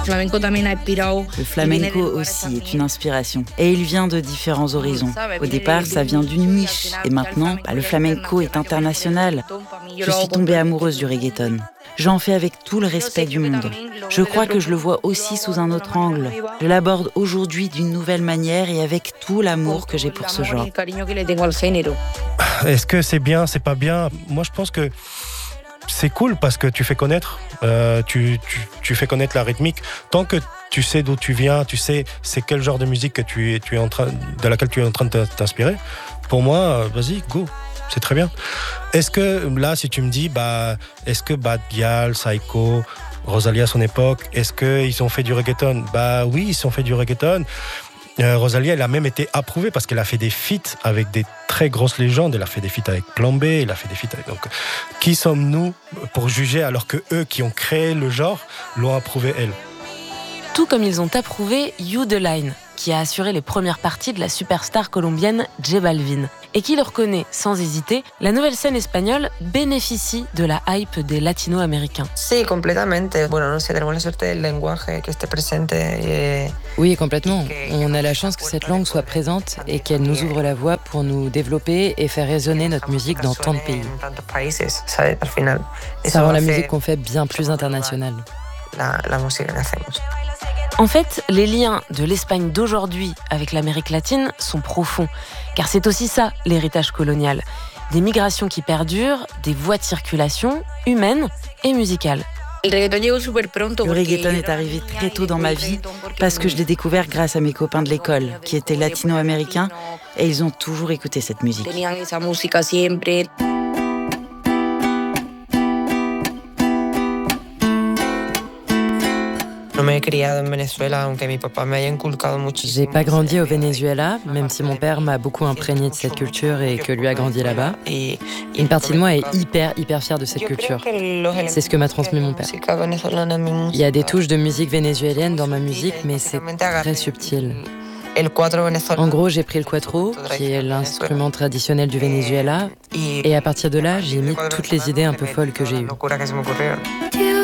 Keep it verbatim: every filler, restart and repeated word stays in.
Le flamenco aussi est une inspiration. Et il vient de différents horizons. Au départ, ça vient d'une niche. Et maintenant, bah, le flamenco est international. Je suis tombée amoureuse du reggaeton. J'en fais avec tout le respect du monde. Je crois que je le vois aussi sous un autre angle. Je l'aborde aujourd'hui d'une nouvelle manière et avec tout l'amour que j'ai pour ce genre. Est-ce que c'est bien, c'est pas bien ? Moi, je pense que c'est cool parce que tu fais connaître, euh, tu, tu, tu fais connaître la rythmique. Tant que tu sais d'où tu viens, tu sais c'est quel genre de musique que tu es, tu es en train, de laquelle tu es en train de t'inspirer. Pour moi, vas-y, go. C'est très bien. Est-ce que, là, si tu me dis, bah, est-ce que Bad Gyal, Saiko, Rosalia à son époque, est-ce qu'ils ont fait du reggaeton ? Bah oui, ils ont fait du reggaeton. Euh, Rosalia, elle a même été approuvée parce qu'elle a fait des feats avec des très grosses légendes. Elle a fait des feats avec Plan B, elle a fait des feats avec... Donc, qui sommes-nous pour juger alors que eux qui ont créé le genre l'ont approuvé, elle ? Tout comme ils ont approuvé You The Line, qui a assuré les premières parties de la superstar colombienne J Balvin, et qui le reconnaît sans hésiter, la nouvelle scène espagnole bénéficie de la hype des latino-américains. Sí, completamente. Bueno, no sé, tenemos la suerte del lenguaje que esté presente. Et... Oui, complètement. On a la chance que cette langue soit présente et qu'elle nous ouvre la voie pour nous développer et faire résonner notre musique dans tant de pays. Ça rend la musique qu'on fait bien plus internationale. La, la musique que hacemos. En fait, les liens de l'Espagne d'aujourd'hui avec l'Amérique latine sont profonds, car c'est aussi ça, l'héritage colonial. Des migrations qui perdurent, des voies de circulation humaines et musicales. Le reggaeton est arrivé très tôt dans ma vie parce que je l'ai découvert grâce à mes copains de l'école, qui étaient latino-américains, et ils ont toujours écouté cette musique. J'ai pas grandi au Venezuela, même si mon père m'a beaucoup imprégné de cette culture et que lui a grandi là-bas. Une partie de moi est hyper, hyper fière de cette culture. C'est ce que m'a transmis mon père. Il y a des touches de musique vénézuélienne dans ma musique, mais c'est très subtil. En gros, j'ai pris le cuatro, qui est l'instrument traditionnel du Venezuela, et à partir de là, j'ai mis toutes les idées un peu folles que j'ai eues.